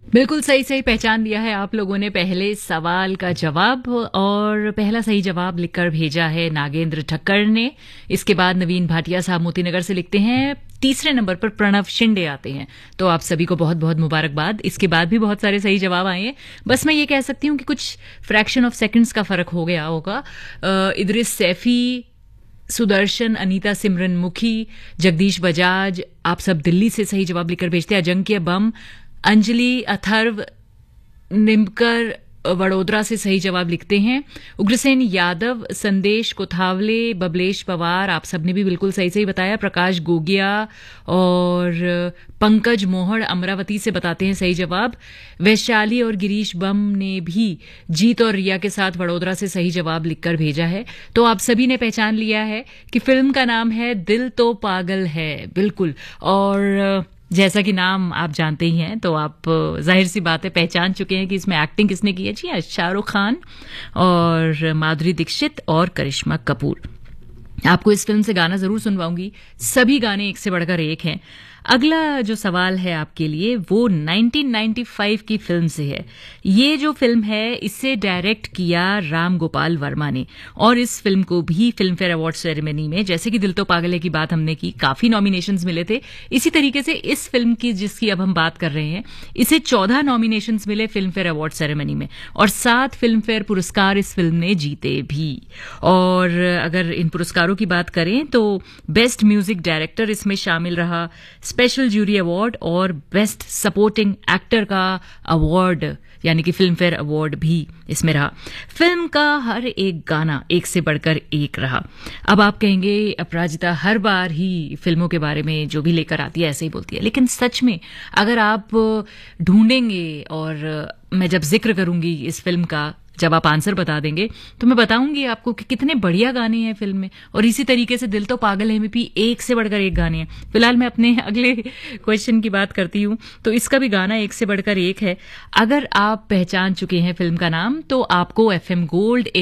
बिल्कुल सही सही पहचान दिया है आप लोगों ने पहले सवाल का जवाब। और पहला सही जवाब लिखकर भेजा है नागेंद्र ठक्कर ने। इसके बाद नवीन भाटिया साहब मोती नगर से लिखते हैं। तीसरे नंबर पर प्रणव शिंदे आते हैं। तो आप सभी को बहुत बहुत मुबारकबाद। इसके बाद भी बहुत सारे सही जवाब आए हैं। बस मैं ये कह सकती हूँ कि कुछ फ्रैक्शन ऑफ सेकंड्स का फर्क हो गया होगा। इदरिस सैफी, सुदर्शन, अनीता सिमरन मुखी, जगदीश बजाज, आप सब दिल्ली से सही जवाब लिखकर भेजते हैं। अजंक्य बम, अंजलि, अथर्व, निमकर वडोदरा से सही जवाब लिखते हैं। उग्रसेन यादव, संदेश कोथावले, बबलेश पवार, आप सबने भी बिल्कुल सही सही बताया। प्रकाश गोगिया और पंकज मोहड़ अमरावती से बताते हैं सही जवाब। वैशाली और गिरीश बम ने भी जीत और रिया के साथ वडोदरा से सही जवाब लिखकर भेजा है। तो आप सभी ने पहचान लिया है कि फिल्म का नाम है दिल तो पागल है। बिल्कुल। और जैसा कि नाम आप जानते ही हैं तो आप जाहिर सी बात है पहचान चुके हैं कि इसमें एक्टिंग किसने की है। जी, शाहरुख खान और माधुरी दीक्षित और करिश्मा कपूर। आपको इस फिल्म से गाना जरूर सुनवाऊंगी। सभी गाने एक से बढ़कर एक हैं। अगला जो सवाल है आपके लिए वो 1995 की फिल्म से है। ये जो फिल्म है इसे डायरेक्ट किया राम गोपाल वर्मा ने और इस फिल्म को भी फिल्म फेयर अवार्ड सेरेमनी में, जैसे कि दिल तो पागल है की बात हमने की, काफी नॉमिनेशंस मिले थे। इसी तरीके से इस फिल्म की जिसकी अब हम बात कर रहे हैं इसे 14 नॉमिनेशंस मिले फिल्म फेयर अवार्ड सेरेमनी में और 7 फिल्म फेयर पुरस्कार इस फिल्म ने जीते भी। और अगर इन पुरस्कारों की बात करें तो बेस्ट म्यूजिक डायरेक्टर इसमें शामिल रहा, स्पेशल जूरी अवार्ड और बेस्ट सपोर्टिंग एक्टर का अवार्ड यानी कि फिल्म फेयर अवार्ड भी इसमें रहा। फिल्म का हर एक गाना एक से बढ़कर एक रहा। अब आप कहेंगे अपराजिता हर बार ही फिल्मों के बारे में जो भी लेकर आती है ऐसे ही बोलती है, लेकिन सच में अगर आप ढूंढेंगे और मैं जब जिक्र करूंगी इस फिल्म का, जब आप आंसर बता देंगे तो मैं बताऊंगी आपको कि कितने बढ़िया गाने हैं फिल्म में। और इसी तरीके से दिल तो पागल है में भी एक से बढ़कर एक गाने हैं। फिलहाल मैं अपने अगले क्वेश्चन की बात करती हूं तो इसका भी गाना एक से बढ़कर एक है। अगर आप पहचान चुके हैं फिल्म का नाम तो आपको FM गोल्ड